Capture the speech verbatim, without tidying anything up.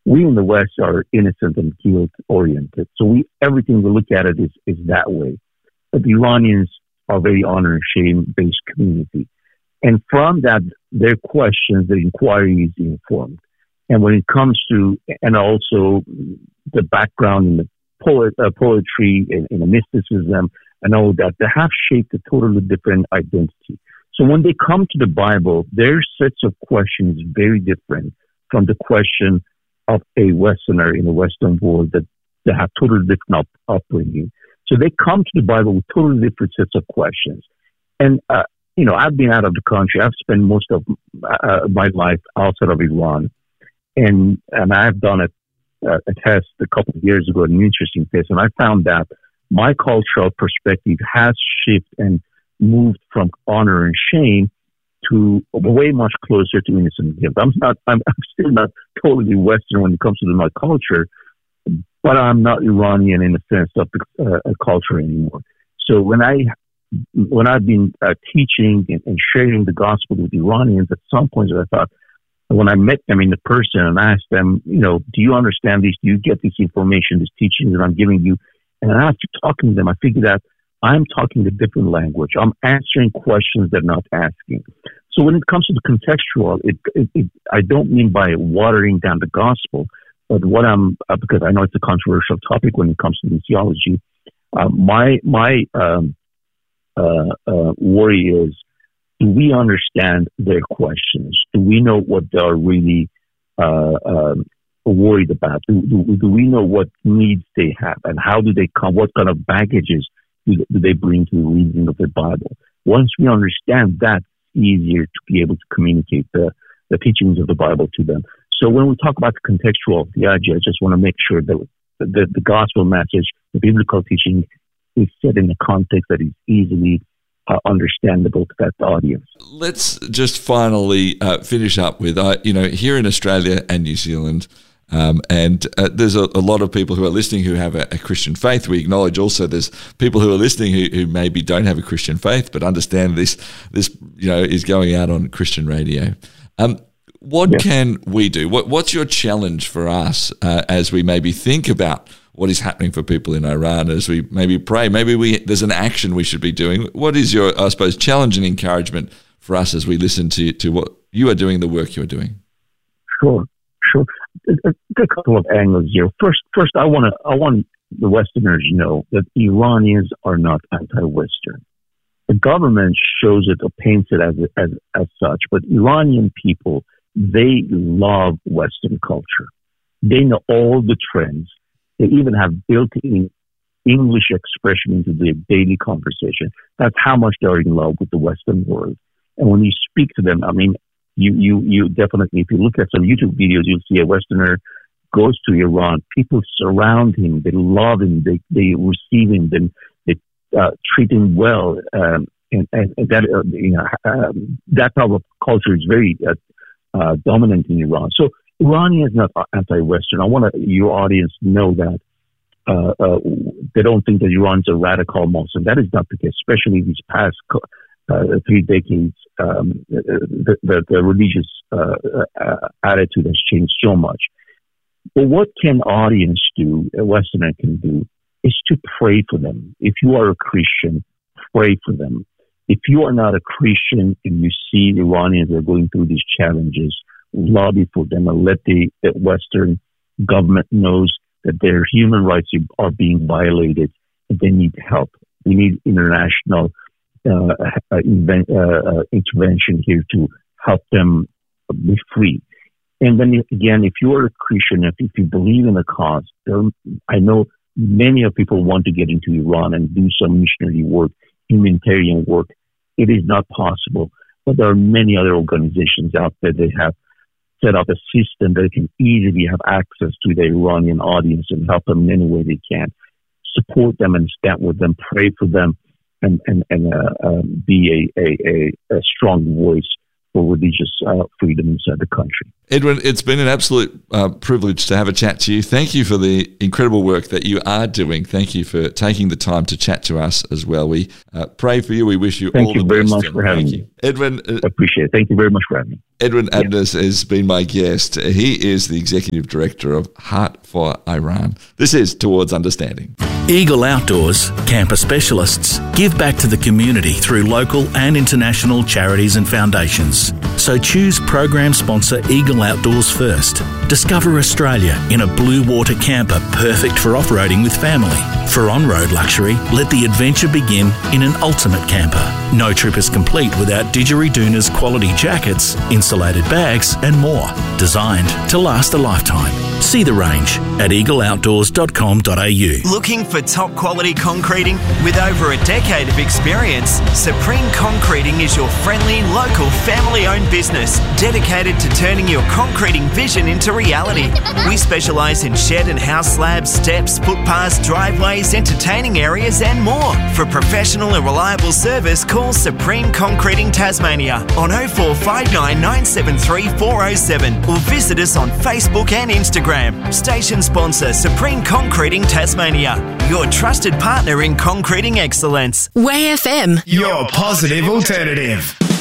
We in the West are innocent and guilt oriented. So we everything we look at it is, is that way. But the Iranians are very honor and shame based community. And from that, their questions, their inquiry is informed. And when it comes to, and also the background in the poet, uh, poetry and, and the mysticism and all that, they have shaped a totally different identity. So when they come to the Bible, their sets of questions is very different from the question of a Westerner in the Western world that they have totally different up, upbringing. So they come to the Bible with totally different sets of questions. And, uh, you know, I've been out of the country. I've spent most of uh, my life outside of Iran. And and I've done a, a test a couple of years ago, an interesting test, and I found that my cultural perspective has shifted and moved from honor and shame to way much closer to innocent guilt. I'm not. I'm, I'm still not totally Western when it comes to my culture, but I'm not Iranian in the sense of the uh, culture anymore. So when I when I've been uh, teaching and, and sharing the gospel with Iranians, at some point I thought, when I met them in the person and asked them, you know, do you understand this? Do you get this information, this teaching that I'm giving you? And after talking to them, I figured out I'm talking a different language. I'm answering questions they're not asking. So when it comes to the contextual, it, it, it, I don't mean by watering down the gospel, but what I'm, uh, because I know it's a controversial topic when it comes to theology, uh, my, my um, uh, uh, worry is, do we understand their questions? Do we know what they are really uh, uh, worried about? Do, do, do we know what needs they have, and how do they come? What kind of baggages do, do they bring to the reading of the Bible? Once we understand that, it's easier to be able to communicate the, the teachings of the Bible to them. So when we talk about the contextual theology, I just want to make sure that the, the gospel message, the biblical teaching, is set in a context that is easily Uh, understandable to that audience. Let's just finally uh, finish up with, uh, you know, here in Australia and New Zealand, um, and uh, there's a, a lot of people who are listening who have a, a Christian faith. We acknowledge also there's people who are listening who, who maybe don't have a Christian faith, but understand this, this you know, is going out on Christian radio. Um, what yeah. can we do? What, what's your challenge for us uh, as we maybe think about what is happening for people in Iran, as we maybe pray? Maybe we there's an action we should be doing. What is your, I suppose, challenge and encouragement for us as we listen to, to what you are doing, the work you're doing? Sure, sure. A couple of angles here. First, first, I want to I want the Westerners to know that Iranians are not anti-Western. The government shows it or paints it as as as such, but Iranian people, they love Western culture. They know all the trends. They even have built-in English expression into their daily conversation. That's how much they're in love with the Western world. And when you speak to them, I mean, you, you, you definitely, if you look at some YouTube videos, you'll see a Westerner goes to Iran. People surround him. They love him. They, they receive him. They, they uh, treat him well. Um, and, and, and that, uh, you know, um, that type of culture is very uh, uh, dominant in Iran. So, Iranian is not anti-Western. I want to, your audience know that uh, uh, they don't think that Iran is a radical Muslim. That is not the case, especially these past uh, three decades. Um, the, the, the religious uh, uh, attitude has changed so much. But what can audience do, a Westerner can do, is to pray for them. If you are a Christian, pray for them. If you are not a Christian and you see Iranians are going through these challenges, lobby for them and let the, the Western government knows that their human rights are being violated and they need help. We need international uh, uh, invent, uh, intervention here to help them be free. And then again, if you are a Christian, if, if you believe in the cause, there, I know many of people want to get into Iran and do some missionary work, humanitarian work. It is not possible, but there are many other organizations out there that have set up a system that can easily have access to the Iranian audience and help them in any way they can. Support them and stand with them, pray for them, and and and uh, um, be a, a a strong voice for religious uh, freedom inside the country. Edwin, it's been an absolute uh, privilege to have a chat to you. Thank you for the incredible work that you are doing. Thank you for taking the time to chat to us as well. We uh, pray for you. We wish you thank all you the very best. Much for having you. me. Edwin, uh, appreciate it. Thank you very much for having me. Edwin Abness yeah. has been my guest. He is the Executive Director of Heart for Iran. This is Towards Understanding. Eagle Outdoors, camper specialists, give back to the community through local and international charities and foundations. So choose program sponsor Eagle Outdoors first. Discover Australia in a blue water camper perfect for off-roading with family. For on-road luxury, let the adventure begin in an ultimate camper. No trip is complete without Didgeridoon's quality jackets, insulated bags and more, designed to last a lifetime. See the range at eagle outdoors dot com dot a u. Looking for top quality concreting? With over a decade of experience, Supreme Concreting is your friendly, local, family-owned business dedicated to turning your concreting vision into reality. We specialise in shed and house slabs, steps, footpaths, driveways, entertaining areas and more. For professional and reliable service, call Supreme Concreting Tasmania on oh four five nine, nine seven three, four oh seven or visit us on Facebook and Instagram. Station sponsor Supreme Concreting Tasmania, your trusted partner in concreting excellence. Way F M, your positive alternative.